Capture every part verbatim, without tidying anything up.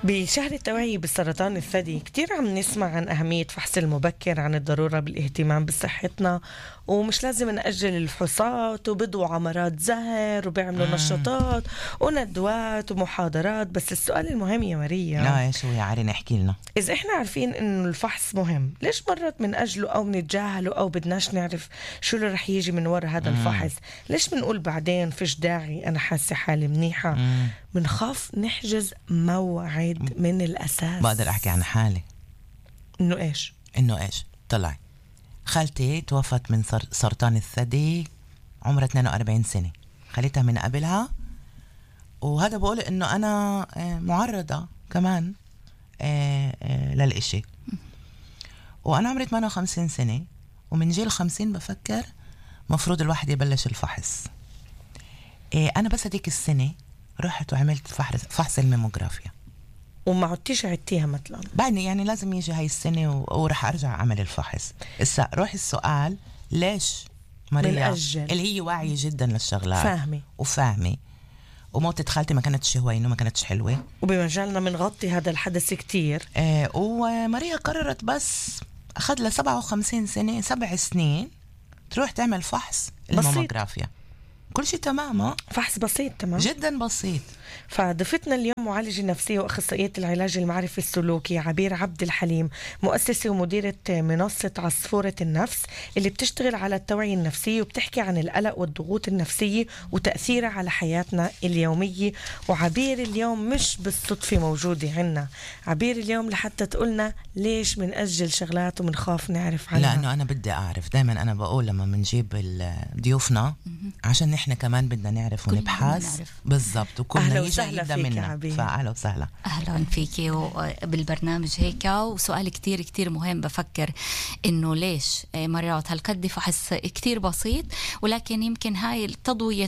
بشهر التوعية بالسرطان الثدي كتير عم نسمع عن أهمية فحص المبكر، عن الضرورة بالاهتمام بصحتنا، ومش لازم نأجل الفحوصات، وبدوا عمرات زهر وبيعملوا مم. نشاطات وندوات ومحاضرات. بس السؤال المهم يا ماريا، لا ايش هو يا عرين احكي لنا. إذا إحنا عارفين إنه الفحص مهم، ليش مرات منأجله أو منتجاهله أو بدناش نعرف شو اللي رح يجي من وراء هذا مم. الفحص؟ ليش بنقول بعدين فيش داعي، أنا حاسة حالي منيحة؟ مم. بنخاف نحجز موعد من الأساس. بقدر احكي عن حالي إنه إيش؟ انه ايش طلع خالتي توفت من سر- سرطان الثدي عمرها اثنين وأربعين سنة، خليتها من قبلها، وهذا بقول انه انا آه، معرضة كمان آه، آه، للإشي، وانا عمري ثمانية وخمسين سنة، ومن جيل خمسين بفكر مفروض الواحد يبلش الفحص. آه، انا بس هديك السنة رحت وعملت فحص فحص الميموغرافيا، وما عدتيش عدتيها مثلا؟ بعدني يعني لازم يجي هاي السنة و- ورح أرجع أعمل الفحص. إسا روح السؤال ليش ماريا منأجل. اللي هي واعية جدا للشغلات فاهمة وفاهمة، وموتة خالتي ما كانتش هوينة وما كانتش حلوة، وبمجالنا منغطي هذا الحدث كتير. آه وماريا قررت بس أخذ لها سبعة وخمسين سنة سبع سنين تروح تعمل فحص الماموغرافيا، كل شيء تمام آه. فحص بسيط تمام جدا بسيط. فضيفتنا اليوم معالجة نفسية وأخصائية العلاج المعرفي السلوكي عبير عبد الحليم، مؤسسة ومديرة منصة عصفورة النفس اللي بتشتغل على التوعية النفسية وبتحكي عن القلق والضغوط النفسية وتأثيرها على حياتنا اليومية. وعبير اليوم مش بالصدفة موجودة عنا، عبير اليوم لحتى تقولنا ليش منأجل شغلات ومنخاف نعرف عنها. لأنه أنا بدي أعرف، دايما أنا بقول لما منجيب ضيوفنا عشان نحن كمان بدنا نعرف ونبحث بالضبط، وكلنا وسهلا فيك يا عبير. فأهلا وسهلا. أهلا فيكي بالبرنامج هيك. وسؤال كتير كتير مهم، بفكر إنه ليش مرات هالقد فحص كتير بسيط، ولكن يمكن هاي تضوية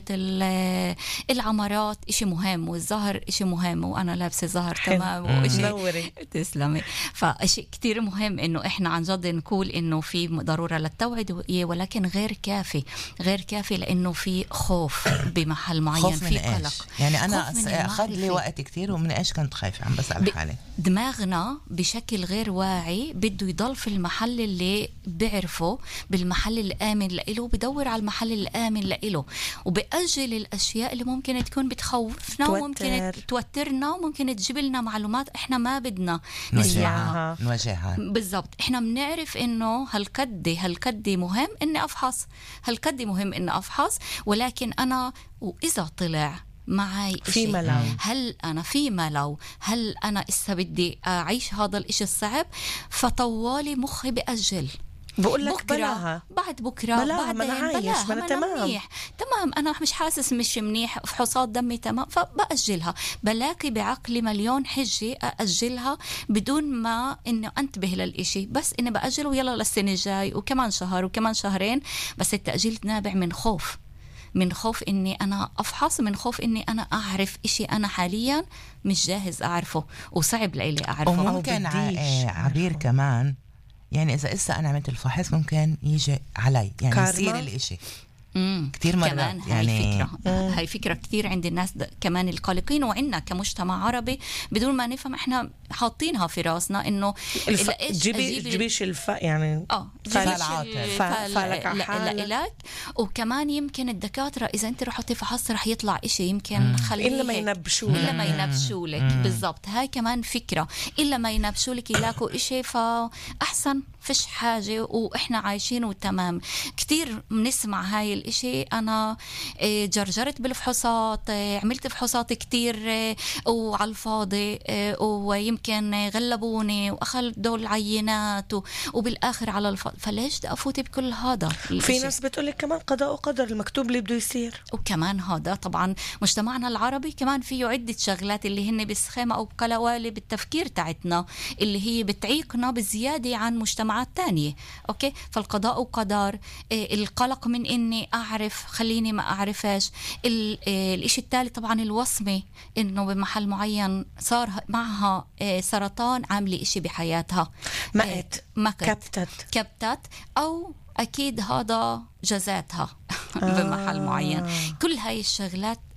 العمرات إشي مهم، والظهر إشي مهم، وأنا لابسة ظهر تمام وإشي تسلمي. فإشي كتير مهم إنه إحنا عن جد نقول إنه في ضرورة للتوعية، ولكن غير كافي غير كافي لأنه في خوف بمحل معين، في قلق. يعني أنا أخذ لي وقت كتير، ومن إيش كنت خايفة عم بسأل حالي. دماغنا بشكل غير واعي بده يضل في المحل اللي بيعرفه، بالمحل الآمن لإله، بدور على المحل الآمن لإله، وبأجل الأشياء اللي ممكن تكون بتخوفنا وممكن توترنا وممكن تجيب لنا معلومات إحنا ما بدنا نسمعها نواجهها. بالضبط. إحنا بنعرف إنه هالقد هالقد مهم إني أفحص، هالقد مهم إني أفحص، ولكن أنا وإذا طلع معي في ملو، هل أنا في ملو، هل أنا إسا بدي أعيش هذا الإشي الصعب، فطوالي مخي بأجل، بقول لك بكرة بلاها بعد بكرة بلاها بعدين ما أنا عايش بلاها ما أنا تمام منيح. تمام أنا مش حاسس مش منيح، فحوصات دمي تمام، فبأجلها. بلاقي بعقلي مليون حجة أأجلها بدون ما إنه أنتبه للإشي، بس إني بأجله يلا للسنة الجاي وكمان شهر وكمان شهرين. بس التأجيل نابع من خوف، من خوف إني أنا أفحص، من خوف إني أنا أعرف إشي أنا حاليا مش جاهز أعرفه وصعب لإلي أعرفه. وممكن عبير كمان، يعني إذا إسا أنا عملت الفحص ممكن يجي علي يعني يصير الإشي كتير مرات. كمان يعني هاي فكرة هاي فكرة كتير عند الناس كمان القلقين، وعندنا كمجتمع عربي بدون ما نفهم إحنا حاطينها في راسنا إنه الف... جيبي جيبيش الف يعني اه فالك لك. وكمان يمكن الدكاترة إذا أنت رحتي فحص رح يطلع إشي يمكن خليه إلا ما ينبشوا إلا ما ينبشوا لك. بالضبط، هاي كمان فكرة، إلا ما ينبشوا لك يلاقوا إشي فأحسن فيش حاجة وإحنا عايشين وتمام. كتير بنسمع هاي الإشي. أنا جرجرت بالفحوصات، عملت فحوصات كتير وعلى الفاضي، ويمكن غلبوني وأخذوا العينات وبالآخر على الفاضي، فليش بدي أفوت بكل هذا؟ في ناس بتقولك كمان قضاء وقدر، المكتوب اللي بده يصير. وكمان هذا طبعا مجتمعنا العربي كمان فيه عدة شغلات اللي هن بسخامة أو بقلوالب التفكير تاعتنا اللي هي بتعيقنا بزيادة عن مجتمعات تانية. أوكي، فالقضاء وقدر، القلق من إني أعرف خليني ما أعرفش. الإشي التالي طبعا الوصمة، إنه بمحل معين صار معها سرطان عاملة إشي بحياتها، مقت مقت كبتت كبتت أو أكيد هذا جزاتها بمحل معين. كل هاي الشغلات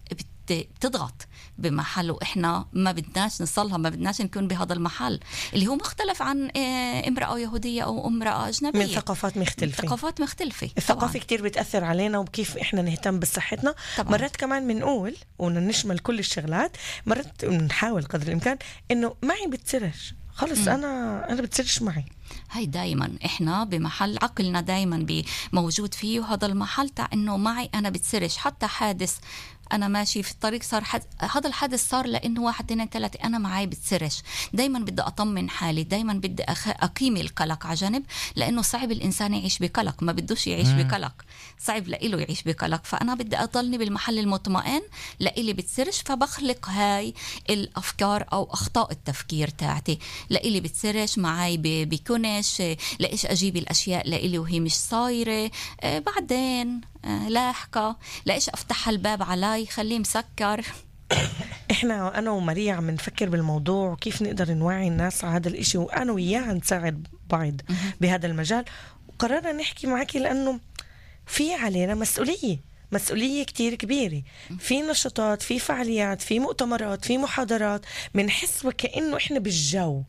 بتضغط بمحل وإحنا ما بدناش نصلها، ما بدناش نكون بهذا المحل اللي هو مختلف عن امرأة يهودية أو امرأة أجنبية من ثقافات مختلفة. من ثقافات مختلفة. الثقافة كتير بتأثر علينا وكيف إحنا نهتم بصحتنا. طبعا. مرات كمان بنقول ونشمل كل الشغلات، مرات نحاول قدر الإمكان إنه معي بتسرش خلص م. أنا أنا بتسرش معي. هاي دايما إحنا بمحل عقلنا دايما موجود فيه هذا المحل تاع إنه معي أنا بتسرش. حتى حادث أنا ماشي في الطريق صار حد... هذا الحادث صار لأنه واحد اثنين ثلاثة أنا معي بتسرش. دايما بدي أطمن حالي، دايما بدي أخ... أقيم القلق على جنب، لأنه صعب الإنسان يعيش بقلق، ما بدوش يعيش مم. بقلق، صعب لإله يعيش بقلق. فأنا بدي أضلني بالمحل المطمئن لإلي بتسرش، فبخلق هاي الأفكار أو أخطاء التفكير تاعتي. لإلي بتسرش معي ب... بكونش لإيش أجيب الأشياء لإلي وهي مش صايرة. آه بعدين آه لاحقة لإيش أفتح الباب علي خليه مسكر. إحنا أنا وماريا عم نفكر بالموضوع وكيف نقدر نوعي الناس على هذا الإشي، وأنا وياها نساعد بعض بهذا المجال. وقررنا نحكي معك لأنه في علينا مسؤولية مسؤولية كتير كبيرة. في نشاطات، في فعاليات، في مؤتمرات، في محاضرات، منحس وكأنه إحنا بالجو.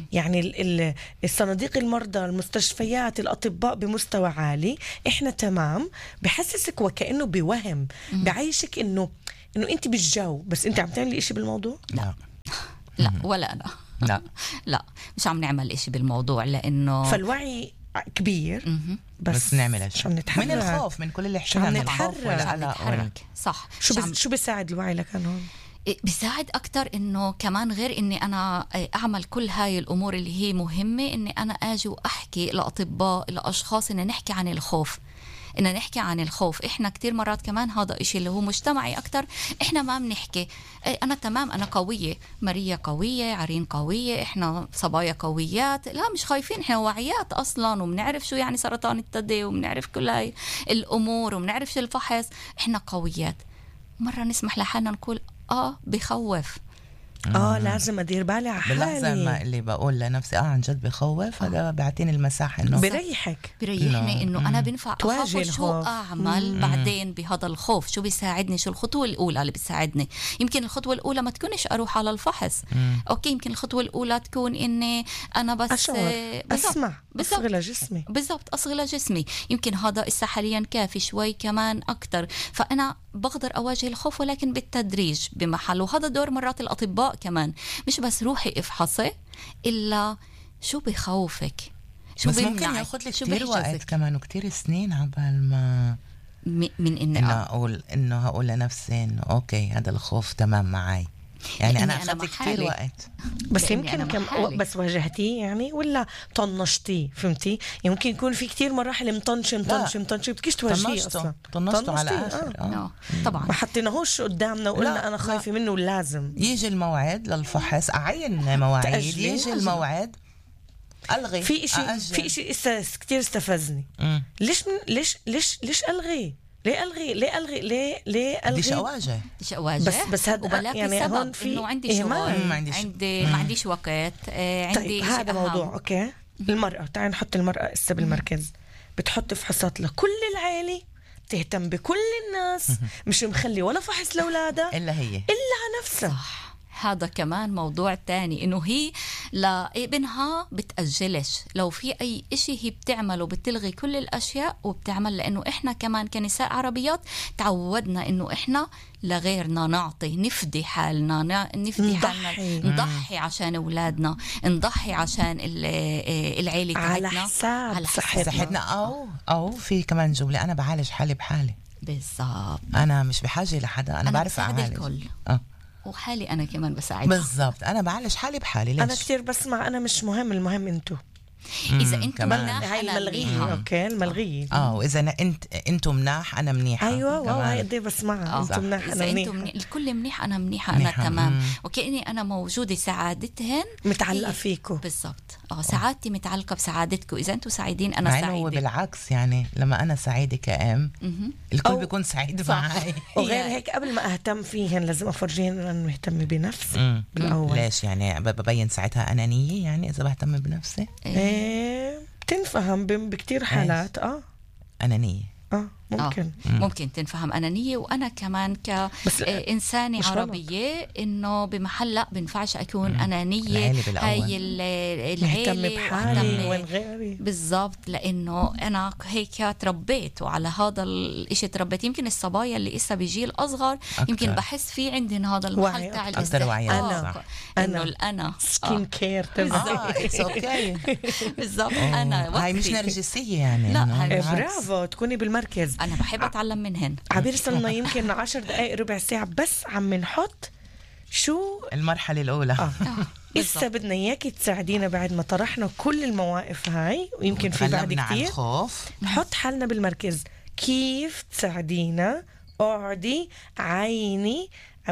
يعني الصناديق المرضى، المستشفيات، الأطباء بمستوى عالي، إحنا تمام. بحسسك وكأنه بوهم، بعيشك إنه إنه أنت بالجو، بس أنت عم تعملي إشي بالموضوع؟ لا لا ولا أنا لا لا مش عم نعمل إشي بالموضوع، لأنه فالوعي كبير بس, بس نعمل شو نتحرك من الخوف من كل اللي حكينا، من الخوف والقلق. صح. شو بس شو بيساعد الوعي لكن هون؟ بيساعد أكتر إنه كمان غير إني أنا أعمل كل هاي الأمور اللي هي مهمة، إني أنا أجي وأحكي لأطباء لأشخاص إن نحكي عن الخوف، إن نحكي عن الخوف. إحنا كتير مرات كمان هذا إشي اللي هو مجتمعي أكتر، إحنا ما بنحكي. أنا تمام، أنا قوية، ماريا قوية، عرين قوية، إحنا صبايا قويات، لا مش خايفين، إحنا واعيات أصلا وبنعرف شو يعني سرطان الثدي وبنعرف كل هاي الأمور وبنعرف شو الفحص، إحنا قويات. مرة نسمح لحالنا نقول آه بخوف، اه لازم ادير بالي على حالي. باللحظه ما اللي بقول لنفسي اه عن جد بخوف، هذا بيعطيني المساحه انه بريحك بريحني انه انا بنفع تواجه شو اعمل مم. بعدين بهذا الخوف، شو بيساعدني، شو الخطوه الاولى اللي بتساعدني. يمكن الخطوه الاولى ما تكونش اروح على الفحص، مم. اوكي، يمكن الخطوه الاولى تكون اني انا بس أشعر. اسمع اصغي لجسمي، بالضبط اصغي لجسمي. يمكن هذا إسا حاليا كافي، شوي كمان اكثر، فانا بقدر اواجه الخوف ولكن بالتدريج بمحل. وهذا دور مرات الاطباء كمان، مش بس روحي افحصي إلا شو بخوفك، شو بس ممكن ياخذ لك كتير وقت كمان وكتير سنين عبال ما من إن إنه أقول إنه هقول لنفسي إنه أوكي هذا الخوف تمام معي. يعني أنا أخذت كتير وقت، بس يمكن كم بس واجهتيه يعني ولا طنشتيه، فهمتي؟ يمكن يكون في كتير مراحل مطنش مطنش مطنش بتكيش تواجهيه أصلا. طنشته على آخر آه. آه. طبعا ما حطيناهوش قدامنا وقلنا أنا خايفة منه لازم يجي الموعد للفحص، أعين مواعيد، يجي الموعد ألغي. في إشي في إشي إس كتير استفزني. مم. ليش من ليش ليش ليش ألغي؟ ليه ألغي ليه ألغي ليه ليه ألغي؟ بديش أواجه بديش أواجه بس بس هذا يعني هون في إنه عندي شغل، ما عنديش عندي ما عنديش وقت، آه عندي طيب هذا موضوع. أوكي، المرأة تعال نحط المرأة إسا بالمركز، بتحط فحوصات لكل العائلة، تهتم بكل الناس، مش مخلي ولا فحص لأولادها إلا هي إلا على نفسها. صح. هذا كمان موضوع تاني، إنه هي لابنها بتأجلش، لو في أي إشي هي بتعمله بتلغي كل الأشياء وبتعمل، لأنه إحنا كمان كنساء عربيات تعودنا إنه إحنا لغيرنا نعطي، نفدي حالنا، نفدي حالنا، نضحي عشان أولادنا، نضحي عشان العيلة على حساب على حساب صحتنا. أو أو في كمان جملة، أنا بعالج حالي بحالي. بالضبط، أنا مش بحاجة لحدا، أنا, أنا بعرف أعالج الكل. أه وحالي أنا كمان بساعد. بالضبط، أنا بعالج حالي بحالي. ليش؟ أنا كتير بسمع أنا مش مهم، المهم أنتو. إذا أنتم مناح هاي الملغية. أوكي الملغية. آه وإذا أنت أنتم مناح أنا منيحة. أيوة واو هاي قدي بسمعها. أنتم مناح أنا منيحة. منيح. الكل منيح أنا منيحة، أنا تمام. وكأني أنا موجودة، سعادتهن متعلقة فيكم. بالضبط. آه سعادتي متعلقة بسعادتكم، إذا أنتم سعيدين أنا سعيدة. هو بالعكس، يعني لما أنا سعيدة كأم الكل بيكون سعيد معي. وغير هيك قبل ما أهتم فيهن لازم أفرجيهن أنا مهتمة بنفسي بالأول. ليش يعني ببين ساعتها أنانية؟ يعني إذا بهتم بنفسي إيه بتنفهم بكتير حالات. اه أنانية. اه ممكن آه. ممكن تنفهم أنانية. وأنا كمان كإنسانة عربية إنه بمحل لا بنفعش أكون مم. أنانية. هاي العيلة مهتم بحالي وين غيري بالضبط، لأنه أنا هيك تربيت وعلى هذا الإشي تربيت. يمكن الصبايا اللي إسا بجيل أصغر أكتر. يمكن بحس في عندنا هذا المحل تاع الاستحقاق، إنه الأنا سكين كير بالضبط. أنا هاي مش نرجسية يعني. لا برافو تكوني بالمركز. أنا بحب أتعلم منهن. عبير صلنا يمكن عشر دقائق ربع ساعة بس عم نحط شو المرحلة الأولى. آه. إسا بدنا إياكي تساعدينا بعد ما طرحنا كل المواقف هاي ويمكن في بعد كتير نحط حالنا بالمركز. كيف تساعدينا؟ اقعدي عيني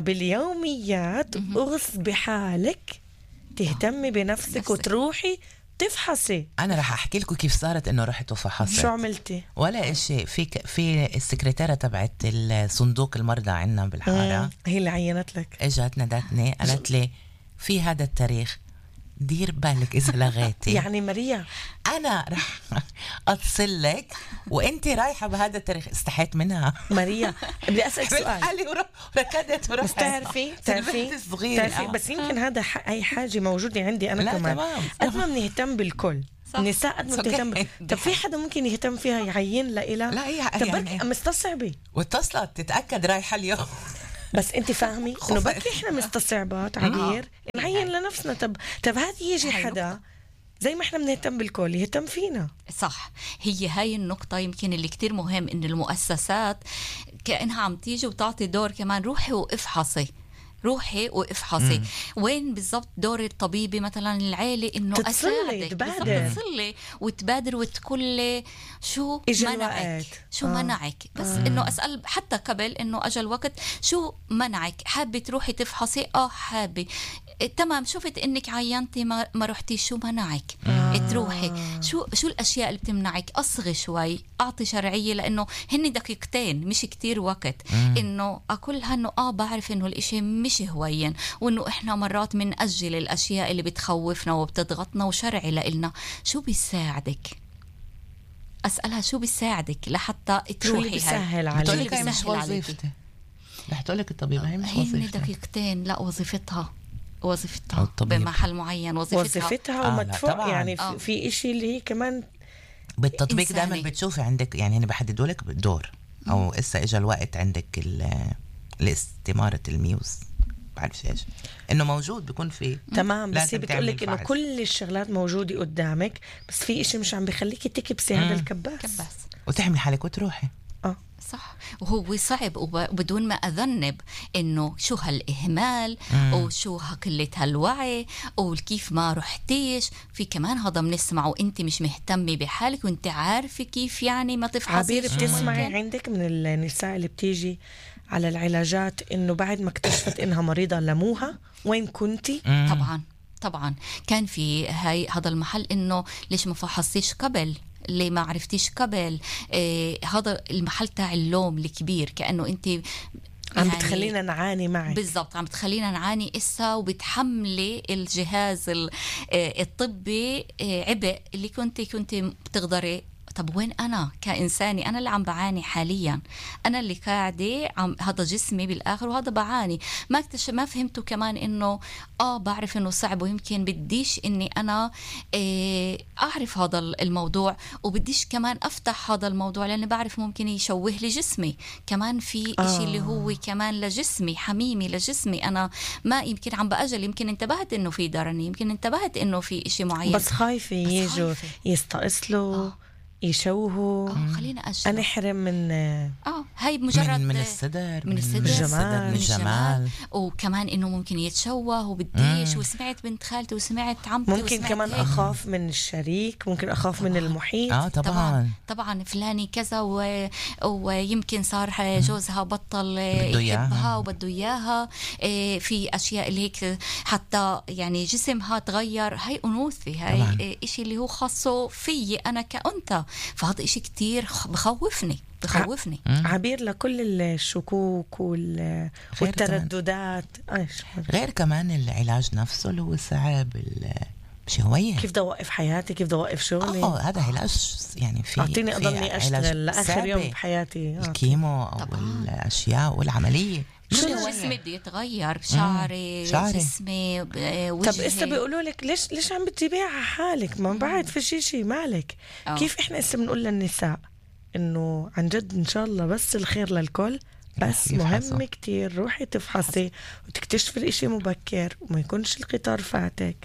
باليوميات اغصبي حالك تهتمي بنفسك وتروحي تفحصي. انا رح احكي لكم كيف صارت انه رحت وفحصت. شو عملتي؟ ولا اشي. في ك... في السكرتيره تبعت الصندوق المرضى عندنا بالحاره، هي اللي عينت لك، اجت نادتني قالت لي في هذا التاريخ دير بالك اذا لغيتي. يعني ماريا انا رح اتصل لك وانت رايحه بهذا التاريخ. استحيت منها ماريا. بدي اسالك سؤال. حالي وركضت ورحت. بس تعرفي تعرفي تعرفي بس يمكن هذا ح... اي حاجه موجوده عندي انا كمان. قد ما بنهتم بالكل النساء قد ما بتهتم. طب في حدا ممكن يهتم فيها يعين لإلها؟ لا هي طب يعني مستصعبه واتصلت تتاكد رايحه اليوم. بس انت فاهمي انه بكي احنا مستصعبات عبير نعين لنفسنا. طب طب هذه يجي حدا زي ما احنا بنهتم بالكل يهتم فينا. صح. هي هاي النقطة يمكن اللي كتير مهم، إن المؤسسات كأنها عم تيجي وتعطي دور كمان. روحي وافحصي، روحي وافحصي. مم. وين بالضبط دور الطبيبي مثلا العائلة انه اساعدك تتصلي وتبادر وتقول شو منعك شو آه. منعك بس آه. انه اسال حتى قبل انه اجى الوقت شو منعك. حابه تروحي تفحصي؟ اه حابه. تمام. شفت انك عينتي ما, ما رحتي، شو منعك آه. تروحي؟ شو شو الاشياء اللي بتمنعك؟ اصغي شوي، اعطي شرعيه، لانه هن دقيقتين مش كتير وقت. مم. انه اقولها انه اه بعرف انه الاشي مش هوين، وانه احنا مرات بنأجل الاشياء اللي بتخوفنا وبتضغطنا، وشرعي لإلنا شو بيساعدك. اسالها شو بيساعدك لحتى تروحي. شو بيسهل عليك؟ بتقول لك مش وظيفتي. رح تقول لك الطبيبه هي مش وظيفتها. هي دقيقتين. لا وظيفتها وظيفتها بمحل معين. وظيفتها وظيفتها ومدفوع. آه يعني آه. في إشي اللي هي كمان بالتطبيق دائما بتشوفي عندك، يعني هنا بحددوا لك دور او اسا اجى الوقت عندك الاستمارة الميوز بعرف ايش انه موجود بيكون فيه. تمام. بس هي بتقولك انه كل الشغلات موجودة قدامك، بس في إشي مش عم بخليكي تكبسي هذا الكباس كباس وتحمي حالك وتروحي. اه صح. وهو صعب وبدون ما أذنب إنه شو هالإهمال مم. وشو هقلة هالوعي وكيف ما رحتيش. في كمان هذا بنسمعه أنت مش مهتمة بحالك وأنت عارفة كيف يعني ما تفحصي. عبير بتسمعي ممكن. عندك من النساء اللي بتيجي على العلاجات إنه بعد ما اكتشفت إنها مريضة لموها وين كنتي؟ مم. طبعا طبعا كان في هاي هذا المحل إنه ليش ما فحصتيش قبل، اللي ما عرفتيش قبل. آه هذا المحل تاع اللوم الكبير، كأنه أنت عم يعني بتخلينا نعاني معك. بالضبط عم بتخلينا نعاني إسا، وبتحملي الجهاز الطبي عبء اللي كنت كنت بتقدري. طب وين أنا كإنساني؟ أنا اللي عم بعاني حاليا، أنا اللي قاعدة عم هذا جسمي بالآخر وهذا بعاني. ما اكتشف ما فهمته كمان إنه آه بعرف إنه صعب، ويمكن بديش إني أنا إيه أعرف هذا الموضوع، وبديش كمان أفتح هذا الموضوع لأني بعرف ممكن يشوه لي جسمي. كمان في آه. إشي اللي هو كمان لجسمي حميمي لجسمي. أنا ما يمكن عم بأجل، يمكن انتبهت إنه في درني، يمكن انتبهت إنه في إشي معين، بس خايفة يجوا يستأصلوا آه. يشوهوا. اه خلينا أجل أنا حرم من اه هاي مجرد من, من الصدر من الصدر من الجمال, من الجمال. وكمان إنه ممكن يتشوه وبديش. وسمعت بنت خالتي وسمعت عمتي ممكن وسمعت كمان هيك. أخاف من الشريك، ممكن أخاف طبعاً. من المحيط. اه طبعا طبعا, طبعاً فلاني كذا و... ويمكن صار جوزها بطل يحبها وبده إياها. إيه في أشياء اللي هيك حتى يعني جسمها تغير. هاي أنوثة، هاي إيه إشي اللي هو خاصه فيي أنا كأنثى. فهذا إشي كتير بخوفني بخوفني. عبير لكل الشكوك وال... والترددات. غير كمان العلاج نفسه اللي هو صعب، مش هوية. كيف بدي اوقف حياتي؟ كيف بدي اوقف شغلي؟ اه هذا علاج يعني في اعطيني في اضلني علاج اشتغل لاخر ثابت. يوم بحياتي. آه. الكيمو او طبعاً. الاشياء والعمليه. شو جسمي بده يتغير، شعري، شعري. جسمي، وجهي. طب اسا بيقولوا لك ليش ليش عم بتجيبيها على حالك؟ ما بعد في شي شي مالك. أوه. كيف احنا اسا بنقول للنساء انه عن جد ان شاء الله بس الخير للكل، بس يفحصوا. مهم كتير روحي تفحصي وتكتشفي الاشي مبكر وما يكونش القطار فاتك.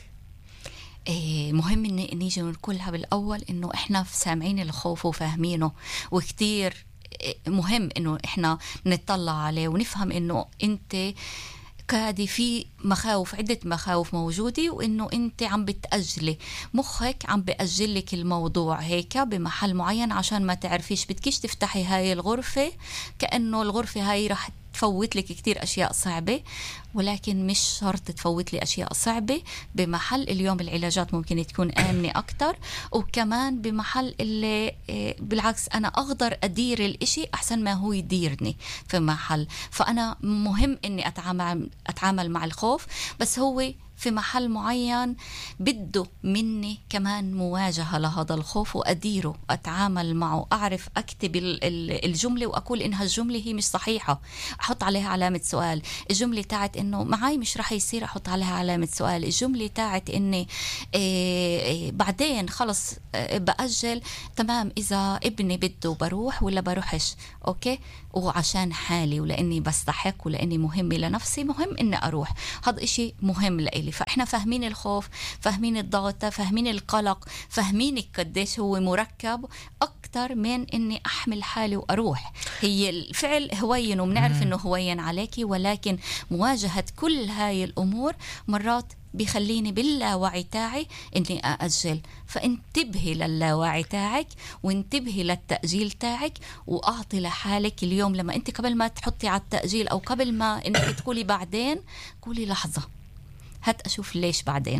إيه مهم إن نيجي نقولها بالأول إنه إحنا سامعين الخوف وفاهمينه، وكتير مهم إنه إحنا نطلع عليه ونفهم إنه أنت كادي في مخاوف، عدة مخاوف موجودة، وإنه أنت عم بتأجلي، مخك عم بأجلك الموضوع هيك بمحل معين عشان ما تعرفيش بدكيش تفتحي هاي الغرفة، كأنه الغرفة هاي رح تفوت لك كتير أشياء صعبة، ولكن مش شرط تفوت لي أشياء صعبة بمحل اليوم العلاجات ممكن تكون آمنة أكتر، وكمان بمحل اللي بالعكس أنا أقدر أدير الإشي أحسن ما هو يديرني في محل. فأنا مهم إني أتعامل أتعامل مع الخوف، بس هو في محل معين بده مني كمان مواجهة لهذا الخوف وأديره، أتعامل معه، أعرف أكتب الجملة وأقول إنها الجملة هي مش صحيحة، أحط عليها علامة سؤال. الجملة تاعت إنه معاي مش رح يصير، أحط عليها علامة سؤال. الجملة تاعت إني إيه إيه بعدين خلص إيه بأجل، تمام، إذا ابني بده بروح ولا بروحش، أوكي، وعشان حالي ولأني بستحق ولأني مهمة لنفسي مهم إني أروح، هذا إشي مهم لإلي. فإحنا فاهمين الخوف، فاهمين الضغط، فاهمين القلق، فاهمين قديش هو مركب أكتر من إني أحمل حالي وأروح. هي الفعل هوين وبنعرف إنه هوين عليكي، ولكن مواجهة كل هاي الأمور مرات بيخليني باللاوعي تاعي إني أأجل. فانتبهي للاوعي تاعك وانتبهي للتأجيل تاعك، وأعطي لحالك اليوم لما أنت قبل ما تحطي على التأجيل أو قبل ما إنك تقولي بعدين، قولي لحظة هات أشوف ليش بعدين،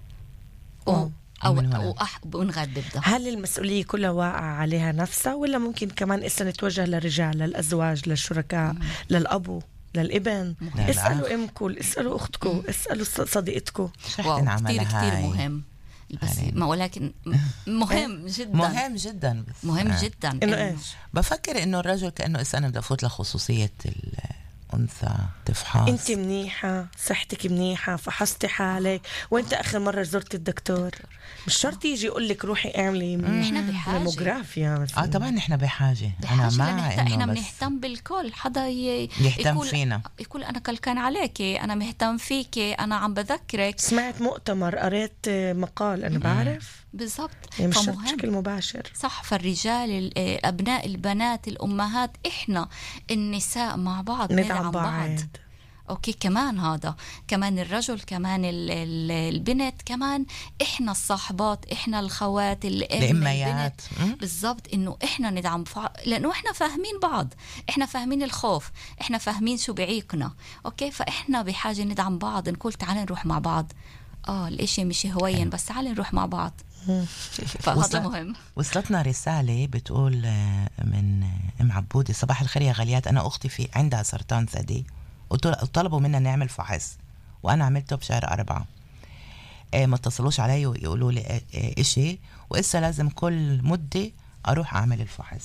أو أو أو أح بنغاد ببدأ. هل المسؤولية كلها واقعة عليها نفسها، ولا ممكن كمان إسا نتوجه للرجال، للأزواج، للشركاء، مم. للأبو، للابن؟ اسألوا امكم، اسألوا اختكم، اسألوا صديقتكم. كتير كتير مهم، بس ما ولكن مهم جدا مهم جدا مهم جدا إنه إيش؟ بفكر إنه الرجل كأنه إسا أنا بدي أفوت لخصوصية الأنثى، تفحص أنت منيحة، صحتك منيحة، فحصتي حالك، وأنت آخر مرة زرت الدكتور؟ مش شرط يجي يقول لك روحي اعملي نحن بحاجة ماموغرافيا مثلا. اه طبعا نحن بحاجة, بحاجة أنا مع إنه احنا بنهتم بالكل، حدا ي... يهتم يقول... فينا، يقول أنا كلكان عليكي، أنا مهتم فيكي، أنا عم بذكرك. سمعت مؤتمر، قريت مقال، أنا بعرف بالضبط، يعني مش بشكل مباشر. صح. فالرجال، الأبناء، البنات، الأمهات، إحنا النساء مع بعض ندعم بعض, بعض. أوكي، كمان هذا كمان الرجل، كمان ال ال البنت، كمان إحنا الصاحبات، إحنا الخوات، الأميات، بالضبط، إنه إحنا ندعم بعض، لأنه إحنا فاهمين بعض، إحنا فاهمين الخوف، إحنا فاهمين شو بعيقنا. أوكي، فإحنا بحاجة ندعم بعض، نقول تعالي نروح مع بعض. آه الإشي مش هوين، بس تعالي نروح مع بعض. فهذا مهم. وصلتنا رسالة بتقول من أم عبودي: صباح الخير يا غاليات، أنا أختي في عندها سرطان ثدي وطلبوا منا نعمل فحص، وأنا عملته بشهر أربعة. إيه ما اتصلوش علي ويقولوا لي إيه إشي، وإسا لازم كل مدة أروح أعمل الفحص.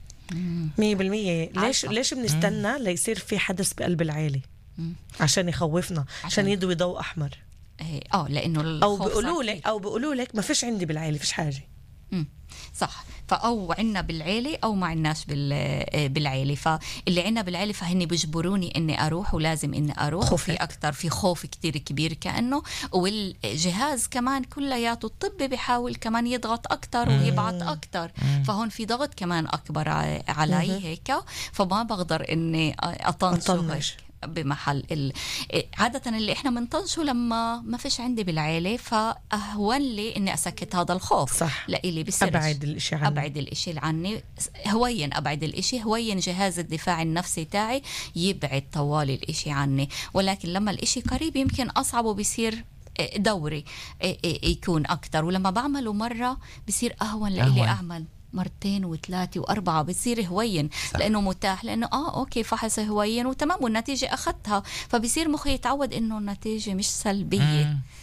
مية بالمية. ليش ليش بنستنى ليصير في حدث بقلب العيلة عشان يخوفنا، عشان يضوي ضوء أحمر؟ اه لانه او بيقولوا لك او بيقولوا لك ما فيش عندي بالعيله فيش حاجه. امم صح. فأو عنا بالعيلة أو ما عناش بالعيلة. فاللي عنا بالعيلة فهني بيجبروني إني أروح ولازم إني أروح، وفي أكتر في خوف كتير كبير كأنه، والجهاز كمان كلياته الطبي بيحاول كمان يضغط أكتر ويبعت أكتر، فهون في ضغط كمان أكبر علي هيك، فما بقدر إني أطنش بمحل ال... عادة اللي احنا منطنشه لما ما فيش عندي بالعيلة، فأهون لي اني اسكت هذا الخوف. صح. لإلي بصير ابعد الاشي عني، ابعد الاشي عني، هوين ابعد الاشي، هوين جهاز الدفاع النفسي تاعي يبعد طوال الاشي عني. ولكن لما الاشي قريب يمكن اصعب وبصير دوري يكون اكتر، ولما بعمله مرة بصير اهون لإلي اعمل مرتين وثلاثة وأربعة، بصير هوين. صح. لأنه متاح، لأنه آه أوكي فحص هوين وتمام والنتيجة أخذتها، فبصير مخي يتعود إنه النتيجة مش سلبية. مم.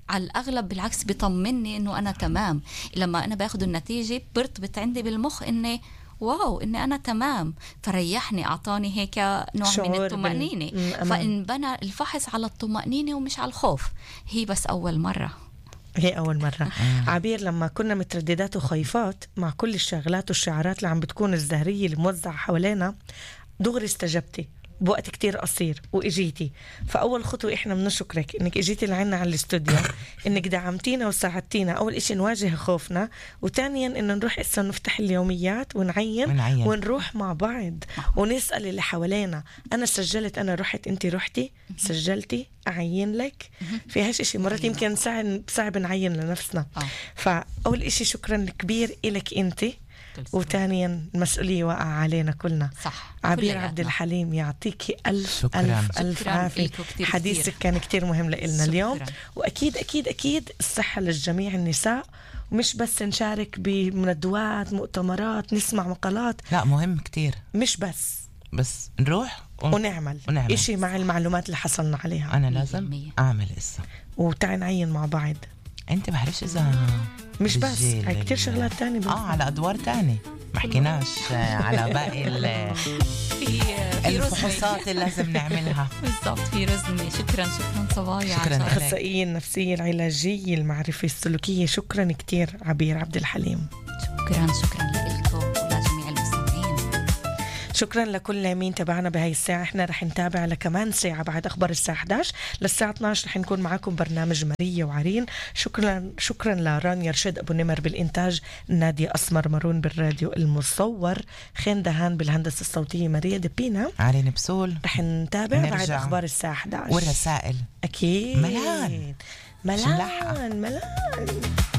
على الأغلب بالعكس بيطمني إنه أنا تمام. لما أنا باخد النتيجة برتبط عندي بالمخ إني واو إني أنا تمام، فريحني، أعطاني هيك نوع من الطمأنينة. بال... فإن بنى الفحص على الطمأنينة ومش على الخوف. هي بس أول مرة هي أول مرة. عبير، لما كنا مترددات وخايفات مع كل الشغلات والشعارات اللي عم بتكون الزهرية اللي موزعة حوالينا، دغري استجبتي بوقت كتير قصير وإجيتي. فأول خطوة إحنا بنشكرك إنك إجيتي لعنا على الاستوديو، إنك دعمتينا وساعدتينا. أول إشي نواجه خوفنا، وتانيا إنه نروح إسا نفتح اليوميات ونعين, ونعين ونروح مع بعض ونسأل اللي حوالينا. أنا سجلت، أنا رحت، أنتي رحتي سجلتي، أعين لك. في هاش إشي مرات يمكن صعب صعب نعين لنفسنا. فأول إشي شكرا كبير إلك أنتي، وثانيا المسؤولية واقعة علينا كلنا. صح. عبير عبد الحليم، يعطيكي ألف شكراً. ألف ألف عافية. حديثك كان كتير مهم لإلنا اليوم، وأكيد أكيد أكيد الصحة للجميع النساء، ومش بس نشارك بندوات مؤتمرات نسمع مقالات، لا مهم كتير، مش بس بس نروح ون... ونعمل, ونعمل إشي مع المعلومات اللي حصلنا عليها. أنا لازم أعمل إسا وتعي نعين مع بعض. أنت بعرفش إذا مش بس هاي كتير شغلات تانية اه على أدوار تانية ما حكيناش على باقي الفحوصات اللي لازم نعملها. بالضبط. في رزمة. شكرا شكرا صبايا. شكرا الأخصائية النفسية العلاجية المعرفة السلوكية. شكرا كتير عبير عبد الحليم. شكرا شكرا لكم ولجميع المستمعين. شكرا لكل مين تابعنا بهاي الساعة. احنا رح نتابع لكمان ساعة بعد أخبار الساعة إحدى عشر للساعة اثني عشر رح نكون معاكم برنامج مرية وعرين. شكرا شكرا لرانيا رشيد أبو نمر بالإنتاج، نادية أسمر مارون بالراديو المصور، خين دهان بالهندسة الصوتية، ماريا دبينا، عرين بسول. رح نتابع بعد أخبار الساعة إحدى عشر والرسائل. أكيد. ملان ملان ملان